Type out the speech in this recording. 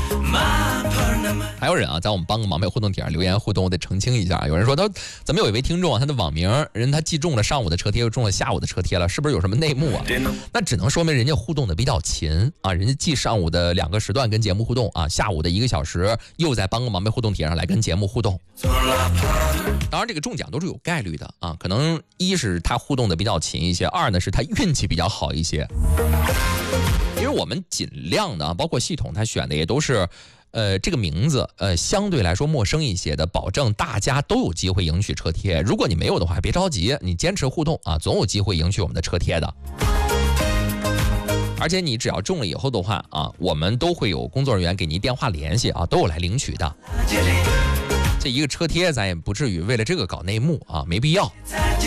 还有人啊，在我们帮个忙呗互动帖上留言互动，我得澄清一下。有人说咱们有一位听众啊，他的网名他既中了上午的车贴，又中了下午的车贴了，是不是有什么内幕啊？那只能说明人家互动的比较勤啊，人家既上午的2个时段跟节目互动啊，下午的1个小时又在帮个忙呗互动帖上来跟节目互动。当然，这个中奖都是有概率的啊，可能1是他互动的比较勤一些，2呢是他运气比较好一些。因为我们尽量的，包括系统它选的也都是。这个名字相对来说陌生一些的，保证大家都有机会赢取车贴。如果你没有的话，别着急，你坚持互动啊，总有机会赢取我们的车贴的。而且你只要中了以后的话啊，我们都会有工作人员给您电话联系啊，都有来领取的。这一个车贴咱也不至于为了这个搞内幕啊，没必要。